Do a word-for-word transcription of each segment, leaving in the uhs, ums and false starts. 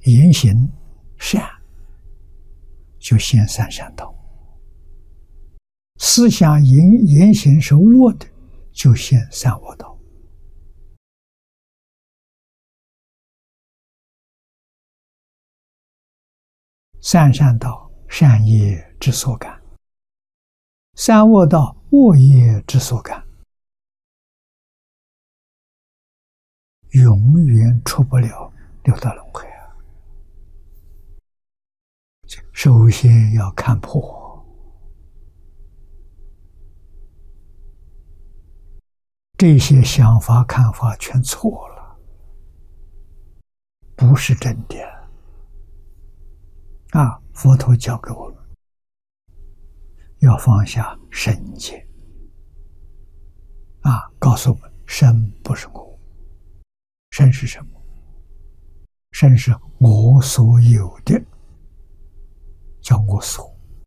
言行善，就现三善道；思想言言行是恶的，就现三恶道。三善道，善业之所感；三恶道，恶业之所感。永远出不了六道轮回啊！首先要看破，这些想法看法全错了，不是真的啊！佛陀教给我们要放下身见啊，告诉我们身不是我。身是什么？身是我所有的，叫我所。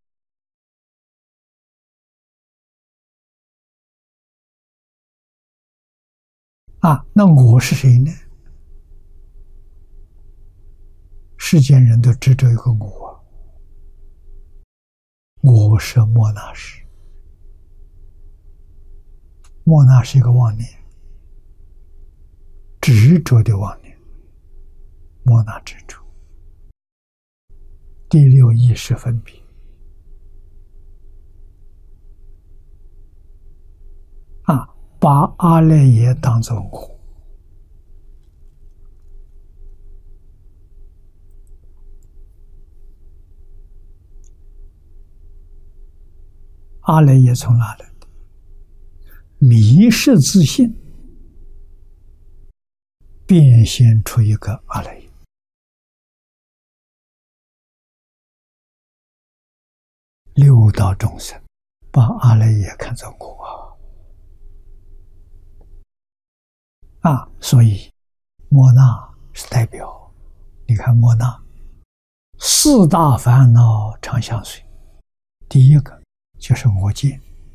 啊，那我是谁呢？世间人都执着一个我，我是莫那识，莫那是一个妄念。执着的妄念，莫那执着。第六意识分别啊，把阿赖耶当作我，阿赖耶从哪来的？迷失自信，变现出一个阿赖耶。六道众生把阿赖耶看作我啊，所以莫那是代表。你看莫那四大烦恼常相随，第一个就是我见。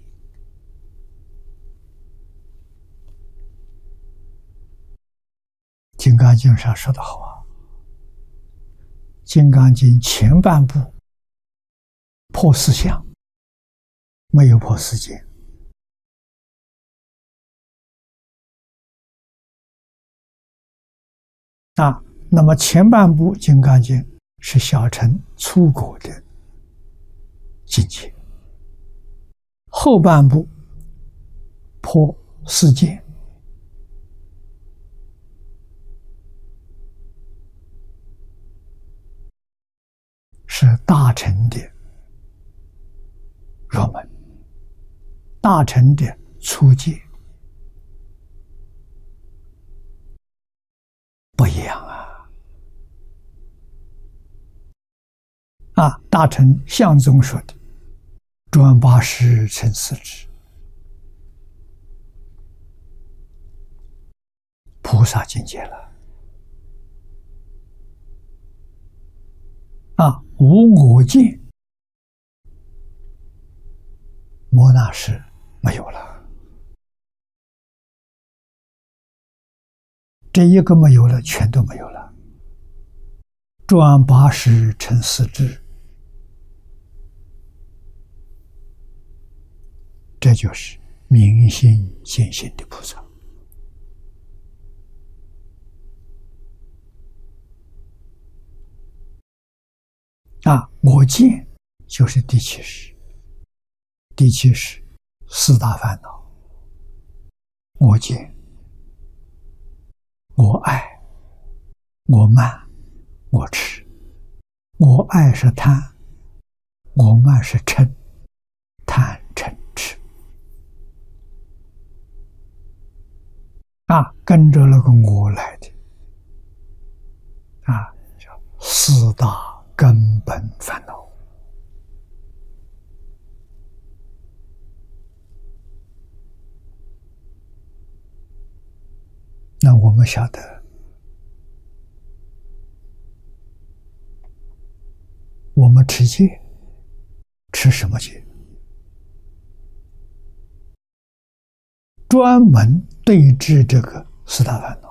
金刚经上说得好啊，金刚经前半部破四相，没有破四见。啊，那么前半部金刚经是小乘粗果的境界，后半部破四见。是大乘的入门，大乘的初阶，不一样啊！啊，大乘相宗说的“转八识成四智”，菩萨境界了啊！无我见，莫那识没有了，这一个没有了，全都没有了。转八识成四智，这就是明心见性的菩萨。啊，我见就是第七识，第七识四大烦恼：我见、我爱、我慢、我痴。我爱是贪，我慢是嗔，贪嗔痴。啊，跟着那个我来的，啊，叫四大根本烦恼。那我们晓得，我们持戒，持什么戒？专门对治这个四大烦恼。